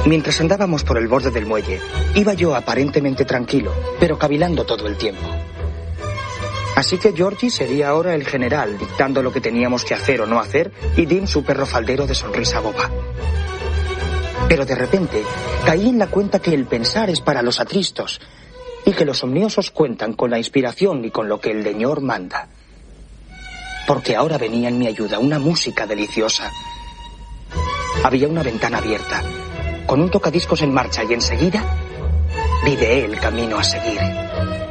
Mientras andábamos por el borde del muelle, iba yo aparentemente tranquilo, pero cavilando todo el tiempo. Así que Georgie sería ahora el general, dictando lo que teníamos que hacer o no hacer, y Dean su perro faldero de sonrisa boba. Pero de repente caí en la cuenta que el pensar es para los atristos, y que los omniosos cuentan con la inspiración y con lo que el Deñor manda. Porque ahora venía en mi ayuda una música deliciosa. Había una ventana abierta, con un tocadiscos en marcha, y enseguida videé el camino a seguir.